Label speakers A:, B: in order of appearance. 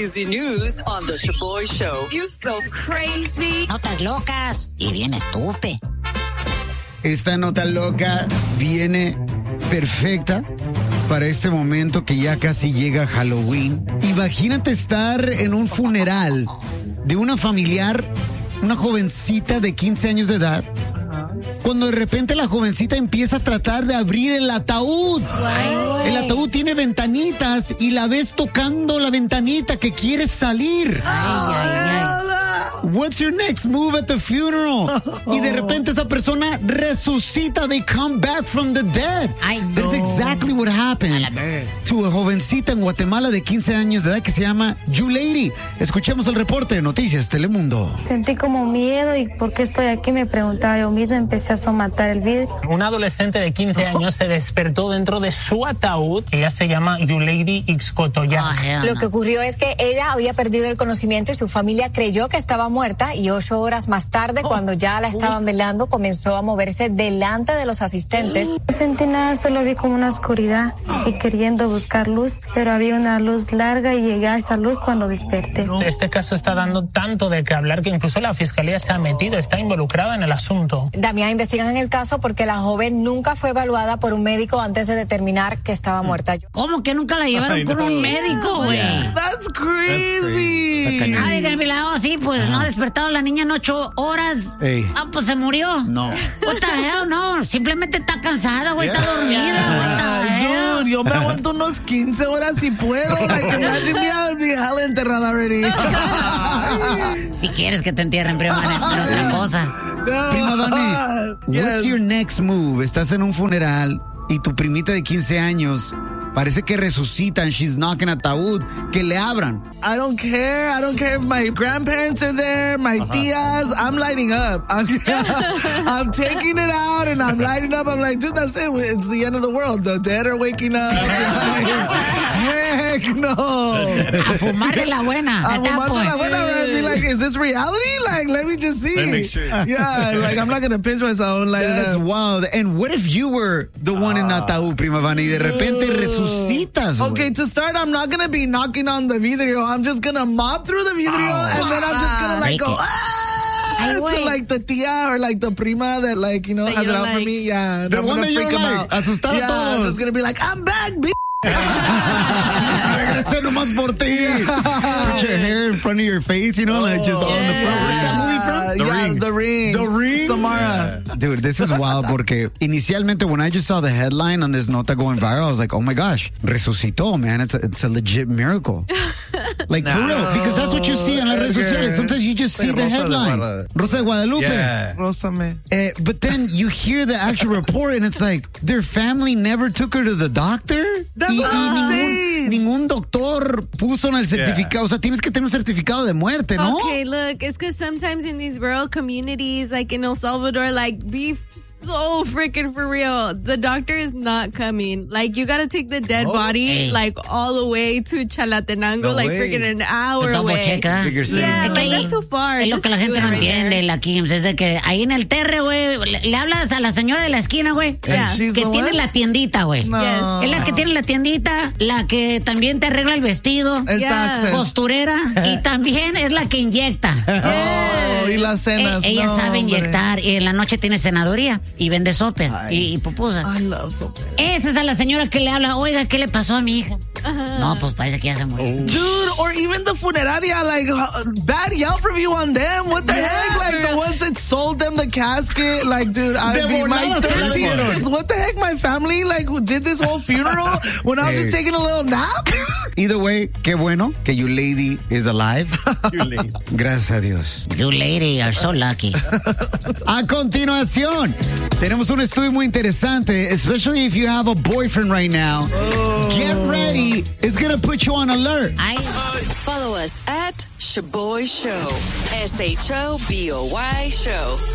A: crazy news on the Shaboy Show.
B: You're so crazy.
C: Notas locas y bien estúpe.
D: Esta nota loca viene perfecta para este momento que ya casi llega Halloween. Imagínate estar en un funeral de una familiar, una jovencita de 15 años de edad, cuando de repente la jovencita empieza a tratar de abrir el ataúd. El ataúd tiene ventanitas y la ves tocando la ventanita que quiere salir. What's your next move at the funeral? Y de repente esa persona resucita. They come back from the dead. That's exactly what happened to a jovencita en Guatemala de 15 años de edad que se llama Yulady. Escuchemos el reporte de Noticias Telemundo.
E: Sentí como miedo y ¿por qué estoy aquí? Me preguntaba yo misma, empecé a somatar el vidrio.
F: Una adolescente de 15 años se despertó dentro de su ataúd. Ella se llama Yulady Ixcotoya.
G: Lo que ocurrió es que ella había perdido el conocimiento y su familia creyó que estaba muerta, y 8 horas más tarde, cuando ya la estaban velando, comenzó a moverse delante de los asistentes.
E: No sentí nada, solo vi como una oscuridad y queriendo buscar luz, pero había una luz larga y llegué a esa luz cuando desperté.
F: Este caso está dando tanto de qué hablar que incluso la fiscalía se ha metido, está involucrada en el asunto.
G: Damián, investigan en el caso porque la joven nunca fue evaluada por un médico antes de determinar que estaba muerta.
C: ¿Cómo que nunca la llevaron con un médico, güey?
H: That's crazy.
C: Ay, Garbilao, sí, pues no ha despertado la niña en 8 horas. Pues se murió.
D: No.
C: What the hell, no. Simplemente está cansada, güey, está dormida.
H: Dude, yo me aguanto unos 15 horas si puedo. Like, imagine me, I would be hell enterrada already.
C: Si quieres que te entierren, prima, pero otra cosa.
D: Prima Vane, what's your next move? Estás en un funeral y tu primita de 15 años parece que resucita and she's knocking ataúd. Que le abran.
H: I don't care. I don't care if my grandparents are there, my tias. I'm lighting up. I'm taking it out and I'm lighting up. I'm like, dude, that's it. It's the end of the world. The dead are waking up. Heck no.
C: A fumar de la buena.
H: A fumar de la buena. I'd be like, is this reality? Like, let me just see.
I: Let me make sure.
H: Yeah, like, I'm not going to pinch myself and light it
D: That's
H: up.
D: wild. And what if you were the one in ataúd, Prima Vane, y de repente resucitas?
H: Okay, to start, I'm not going to be knocking on the vidrio. I'm just going to mop through the vidrio and then I'm just going to like go, to like the tia or like the prima that like, you know, has it out for me. Yeah.
D: The one that you like. Asustar a todos.
H: I'm just going to be like, I'm back, bitch.
D: Regresé nomás por ti. Put your hair in front of your face, you know, like just on the front. Where's that movie from?
H: The Ring.
D: The Ring?
H: Samara.
D: Yeah. Dude, this is wild porque inicialmente when I just saw the headline on this nota going viral, I was like, oh my gosh, resucitó, man. It's a legit miracle. Like, for real, because that's what you see on las redes sociales. Sometimes you just see the headline. Rosa de Guadalupe.
I: Yeah.
H: Rózame.
D: But then you hear the actual report and it's like, their family never took her to the doctor.
H: That's what I'm saying.
D: Ningún doctor puso en el certificado. O sea, tienes que tener un certificado de muerte, ¿no?
B: Okay, look, it's because sometimes in these rural communities, like in El Salvador, like beef so freaking for real. The doctor is not coming. Like, you gotta take the dead body, like, all the way to Chalatenango,
I: No
B: like,
I: way.
B: freaking an hour away.
C: Checa.
B: Yeah, like, that's too far.
C: Es lo
B: Just
C: que la gente
B: do it
C: no
B: right
C: entiende,
B: there.
C: la Kims, es de que ahí en el terre, güey, le hablas a la señora de la esquina, güey,
B: Yeah.
H: She's
C: que
H: the
C: tiene
H: one?
C: la tiendita, güey.
H: No.
C: Es la que tiene la tiendita, la que también te arregla el vestido,
H: El
B: Yeah.
H: taxes.
C: costurera, y también es la que inyecta.
H: Oh, y las cenas.
C: Ella
H: no,
C: sabe
H: hombre.
C: inyectar, y en la noche tiene senaduría, y vende sope, y pupusa.
H: I love sope.
C: Esa es a la señora que le habla, oiga, ¿qué le pasó a mi hija? No, pues parece que ya se murió.
H: Dude, or even the funeraria, like, bad Yelp review on them. What the heck? Like, the ones that sold them the casket. Like, dude, I'd be my
D: volada se la
H: 13
D: dieron.
H: kids. What the heck? My family, like, did this whole funeral when I was just taking a little nap?
D: Either way, qué bueno que Yulady is alive.
I: Yulady.
D: Gracias a Dios.
C: You lady are so lucky.
D: A continuación, tenemos un estudio muy interesante, especially if you have a boyfriend right now. Get ready. It's going to put you on alert.
C: Ay.
A: Follow us at Shaboy Show. SHOBOY Show.